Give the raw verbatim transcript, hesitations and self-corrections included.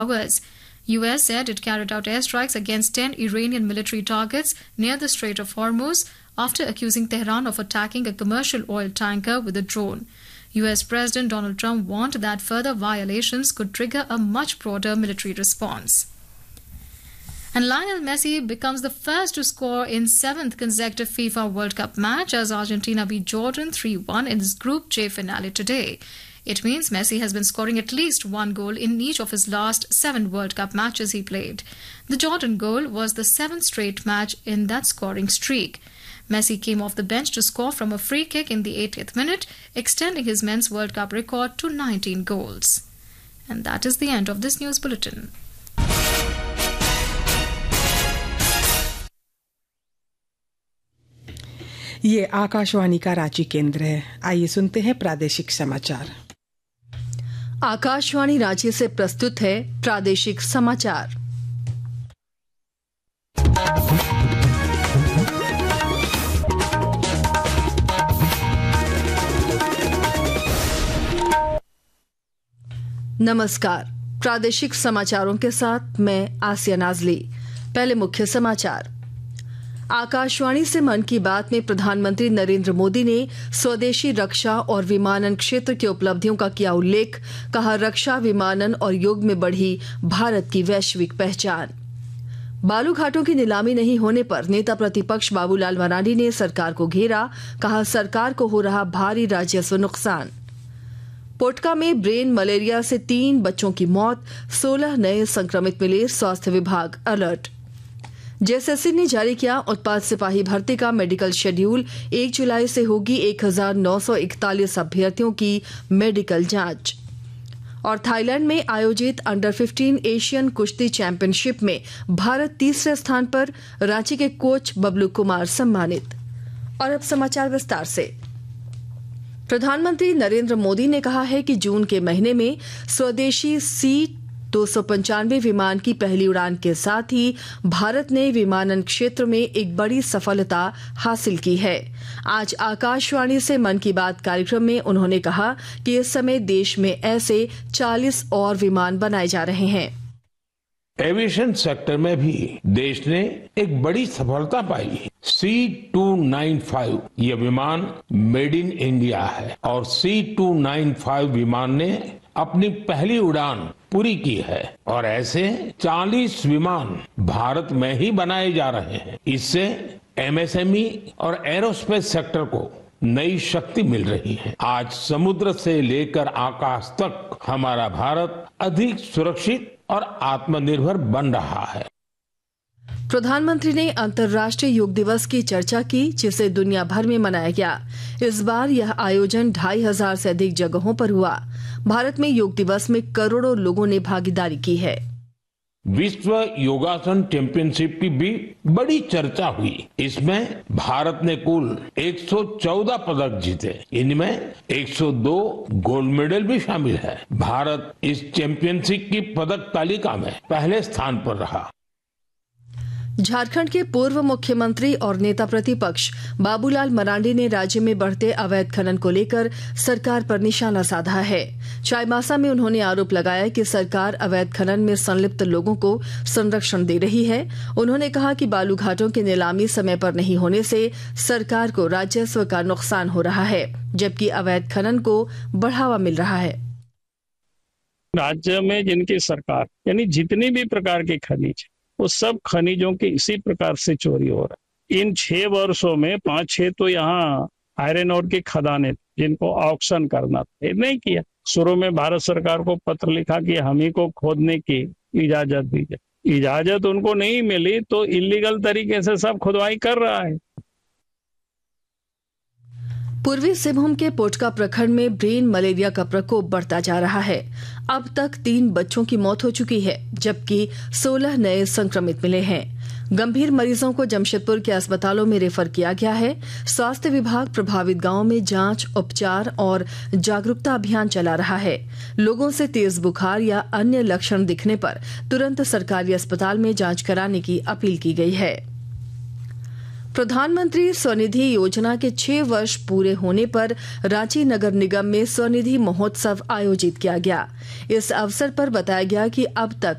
hours. U S said it carried out airstrikes against ten Iranian military targets near the Strait of Hormuz after accusing Tehran of attacking a commercial oil tanker with a drone. U S President Donald Trump warned that further violations could trigger a much broader military response. And Lionel Messi becomes the first to score in seventh consecutive FIFA World Cup match as Argentina beat Jordan three one in its Group J finale today. It means Messi has been scoring at least one goal in each of his last seven World Cup matches he played. The Jordan goal was the seventh straight match in that scoring streak. Messi came off the bench to score from a free kick in the eightieth minute, extending his men's World Cup record to nineteen goals. And that is the end of this news bulletin. ये आकाशवाणी का रांची केंद्र है। आइए सुनते हैं प्रादेशिक समाचार। आकाशवाणी रांची से प्रस्तुत है प्रादेशिक समाचार। नमस्कार, प्रादेशिक समाचारों के साथ मैं आसिया नाजली। पहले मुख्य समाचार। आकाशवाणी से मन की बात में प्रधानमंत्री नरेंद्र मोदी ने स्वदेशी रक्षा और विमानन क्षेत्र की उपलब्धियों का किया उल्लेख। कहा, रक्षा, विमानन और युग में बढ़ी भारत की वैश्विक पहचान। बालू घाटों की नीलामी नहीं होने पर नेता प्रतिपक्ष बाबूलाल मरांडी ने सरकार को घेरा। कहा, सरकार को हो रहा भारी राजस्व नुकसान। पोटका में ब्रेन मलेरिया से तीन बच्चों की मौत, सोलह नए संक्रमित मिले, स्वास्थ्य विभाग अलर्ट। जेएसएससी ने जारी किया उत्पाद सिपाही भर्ती का मेडिकल शेड्यूल। एक जुलाई से होगी एक हजार नौ सौ इकतालीस अभ्यर्थियों की मेडिकल जांच। और थाईलैंड में आयोजित अंडर पंद्रह एशियन कुश्ती चैंपियनशिप में भारत तीसरे स्थान पर, रांची के कोच बबलू कुमार सम्मानित। और अब समाचार विस्तार से। प्रधानमंत्री नरेंद्र मोदी ने कहा है कि जून के महीने में स्वदेशी सी दो सौ पंचानवे विमान की पहली उड़ान के साथ ही भारत ने विमानन क्षेत्र में एक बड़ी सफलता हासिल की है। आज आकाशवाणी से मन की बात कार्यक्रम में उन्होंने कहा कि इस समय देश में ऐसे चालीस और विमान बनाए जा रहे हैं। एविएशन सेक्टर में भी देश ने एक बड़ी सफलता पाई। सी टू नाइन फाइव ये विमान मेड इन इंडिया है और सी टू नाइन फाइव विमान ने अपनी पहली उड़ान पूरी की है और ऐसे चालीस विमान भारत में ही बनाए जा रहे हैं। इससे एमएसएमई और एरोस्पेस सेक्टर को नई शक्ति मिल रही है। आज समुद्र से लेकर आकाश तक हमारा भारत अधिक सुरक्षित और आत्मनिर्भर बन रहा है। प्रधानमंत्री ने अंतर्राष्ट्रीय योग दिवस की चर्चा की, जिसे दुनिया भर में मनाया गया। इस बार यह आयोजन ढाई हजार से अधिक जगहों पर हुआ। भारत में योग दिवस में करोड़ों लोगों ने भागीदारी की है। विश्व योगासन चैंपियनशिप की भी बड़ी चर्चा हुई। इसमें भारत ने कुल एक सौ चौदह पदक जीते। इनमें एक सौ दो गोल्ड मेडल भी शामिल है। भारत इस चैंपियनशिप की पदक तालिका में पहले स्थान पर रहा। झारखंड के पूर्व मुख्यमंत्री और नेता प्रतिपक्ष बाबूलाल मरांडी ने राज्य में बढ़ते अवैध खनन को लेकर सरकार पर निशाना साधा है। चाईबासा में उन्होंने आरोप लगाया कि सरकार अवैध खनन में संलिप्त लोगों को संरक्षण दे रही है। उन्होंने कहा कि बालू घाटों की नीलामी समय पर नहीं होने से सरकार को राजस्व का नुकसान हो रहा है, जबकि अवैध खनन को बढ़ावा मिल रहा है। राज्य में जिनकी सरकार यानी जितनी भी प्रकार के खनिज, वो सब खनिजों की इसी प्रकार से चोरी हो रहा है। इन छह वर्षों में पांच छह तो यहाँ आयरन ओर की खदानें जिनको ऑक्शन करना था, ये नहीं किया। शुरू में भारत सरकार को पत्र लिखा कि हम ही को खोदने की इजाजत दीजिए। इजाजत उनको नहीं मिली तो इलीगल तरीके से सब खुदवाई कर रहा है। पूर्वी सिंहभूम के पोटका प्रखंड में ब्रेन मलेरिया का प्रकोप बढ़ता जा रहा है। अब तक तीन बच्चों की मौत हो चुकी है, जबकि सोलह नए संक्रमित मिले हैं। गंभीर मरीजों को जमशेदपुर के अस्पतालों में रेफर किया गया है। स्वास्थ्य विभाग प्रभावित गांवों में जांच, उपचार और जागरूकता अभियान चला रहा है। लोगों से तेज बुखार या अन्य लक्षण दिखने पर तुरंत सरकारी अस्पताल में जांच कराने की अपील की गई है। प्रधानमंत्री स्वनिधि योजना के छह वर्ष पूरे होने पर रांची नगर निगम में स्वनिधि महोत्सव आयोजित किया गया। इस अवसर पर बताया गया कि अब तक